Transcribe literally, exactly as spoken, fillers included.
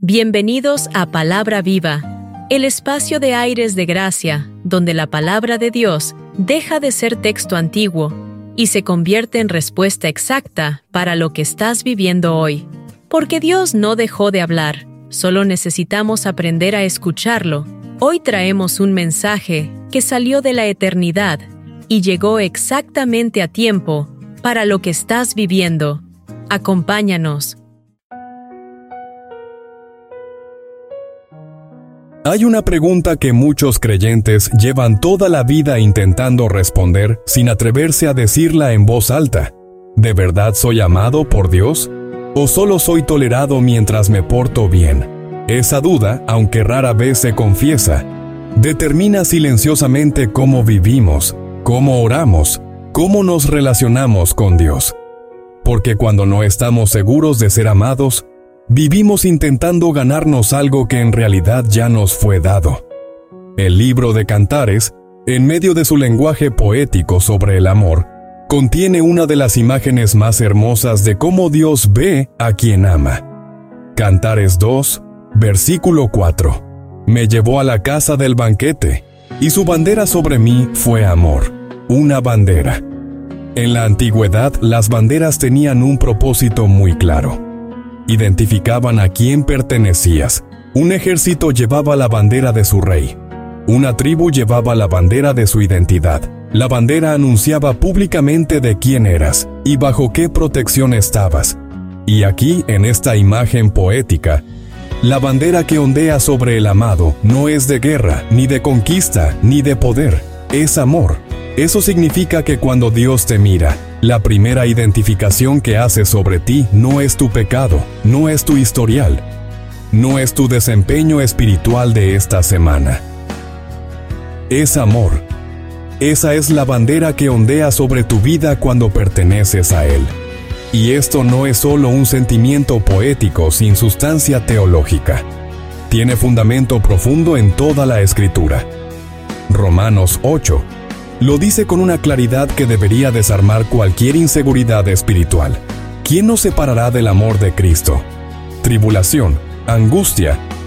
Bienvenidos a Palabra Viva, el espacio de aires de gracia, donde la palabra de Dios deja de ser texto antiguo y se convierte en respuesta exacta para lo que estás viviendo hoy. Porque Dios no dejó de hablar, solo necesitamos aprender a escucharlo. Hoy traemos un mensaje que salió de la eternidad y llegó exactamente a tiempo para lo que estás viviendo. Acompáñanos. Hay una pregunta que muchos creyentes llevan toda la vida intentando responder sin atreverse a decirla en voz alta. ¿De verdad soy amado por Dios? ¿O solo soy tolerado mientras me porto bien? Esa duda, aunque rara vez se confiesa, determina silenciosamente cómo vivimos, cómo oramos, cómo nos relacionamos con Dios. Porque cuando no estamos seguros de ser amados, vivimos intentando ganarnos algo que en realidad ya nos fue dado. El libro de Cantares, en medio de su lenguaje poético sobre el amor, contiene una de las imágenes más hermosas de cómo Dios ve a quien ama. Cantares dos, versículo cuatro. Me llevó a la casa del banquete, y su bandera sobre mí fue amor, una bandera. En la antigüedad, las banderas tenían un propósito muy claro. Identificaban a quién pertenecías. Un ejército llevaba la bandera de su rey. Una tribu llevaba la bandera de su identidad. La bandera anunciaba públicamente de quién eras y bajo qué protección estabas. Y aquí, en esta imagen poética, la bandera que ondea sobre el amado no es de guerra, ni de conquista, ni de poder. Es amor. Eso significa que cuando Dios te mira, la primera identificación que hace sobre ti no es tu pecado, no es tu historial, no es tu desempeño espiritual de esta semana. Es amor. Esa es la bandera que ondea sobre tu vida cuando perteneces a Él. Y esto no es solo un sentimiento poético sin sustancia teológica. Tiene fundamento profundo en toda la Escritura. Romanos ocho lo dice con una claridad que debería desarmar cualquier inseguridad espiritual. ¿Quién nos separará del amor de Cristo? Tribulación, angustia,